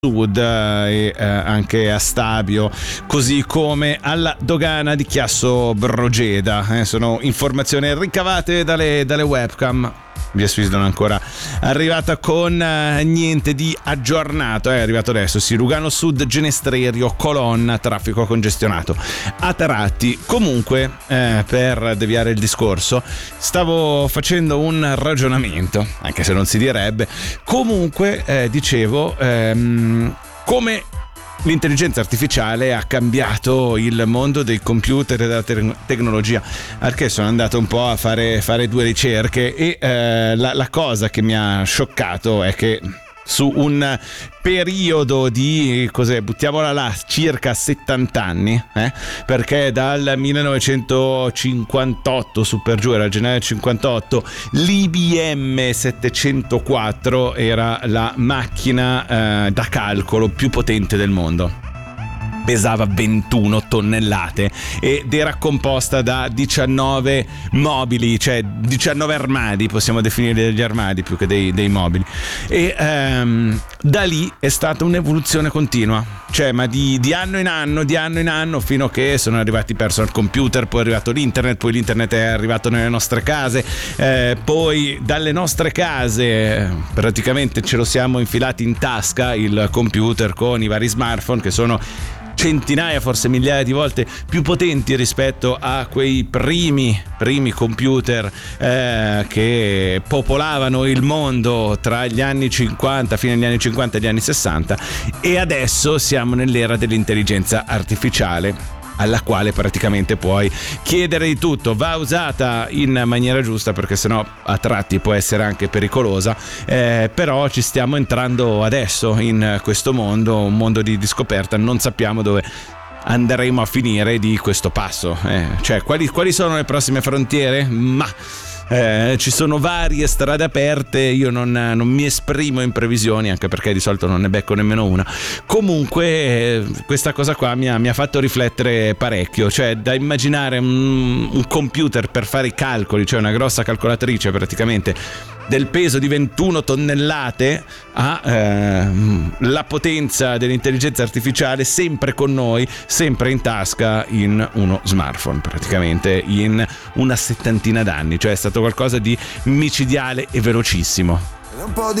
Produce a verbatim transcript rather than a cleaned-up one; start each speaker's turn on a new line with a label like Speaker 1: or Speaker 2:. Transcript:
Speaker 1: Sud e eh, anche a Stabio, così come alla dogana di Chiasso Brogeda. Eh, sono informazioni ricavate dalle, dalle webcam. Via Suisse non è ancora arrivata con eh, niente di aggiornato, è arrivato adesso, sì, Lugano Sud, Genestrerio, Colonna, traffico congestionato a tratti. Comunque, eh, per deviare il discorso, stavo facendo un ragionamento, anche se non si direbbe, comunque eh, dicevo ehm, come l'intelligenza artificiale ha cambiato il mondo dei computer e della te- tecnologia, al che sono andato un po' a fare, fare due ricerche e eh, la, la cosa che mi ha scioccato è che su un periodo di, cos'è, buttiamola là, circa settanta anni, eh? Perché dal millenovecentocinquantotto su per giù, era il gennaio cinquantotto, l'I B M settecentoquattro era la macchina eh, da calcolo più potente del mondo. Pesava ventuno tonnellate ed era composta da diciannove mobili, cioè diciannove armadi, possiamo definire degli armadi più che dei, dei mobili. E ehm, da lì è stata un'evoluzione continua, cioè ma di, di anno in anno, di anno in anno, fino a che sono arrivati i personal computer, poi è arrivato l'internet, poi l'internet è arrivato nelle nostre case, eh, poi dalle nostre case praticamente ce lo siamo infilati in tasca il computer con i vari smartphone che sono centinaia, forse migliaia di volte più potenti rispetto a quei primi primi computer eh, che popolavano il mondo tra gli anni cinquanta, fine agli anni cinquanta e gli anni sessanta, e adesso siamo nell'era dell'intelligenza artificiale, alla quale praticamente puoi chiedere di tutto. Va usata in maniera giusta, perché sennò a tratti può essere anche pericolosa, eh, però ci stiamo entrando adesso in questo mondo, un mondo di, di scoperta. Non sappiamo dove andremo a finire di questo passo, eh, cioè quali, quali sono le prossime frontiere? Ma Eh, ci sono varie strade aperte, io non, non mi esprimo in previsioni, anche perché di solito non ne becco nemmeno una. Comunque eh, questa cosa qua mi ha, mi ha fatto riflettere parecchio, cioè da immaginare un, un computer per fare i calcoli, cioè una grossa calcolatrice praticamente del peso di ventuno tonnellate, a eh, la potenza dell'intelligenza artificiale sempre con noi, sempre in tasca, in uno smartphone, praticamente in una settantina d'anni, cioè è stato qualcosa di micidiale e velocissimo.
Speaker 2: Un po' di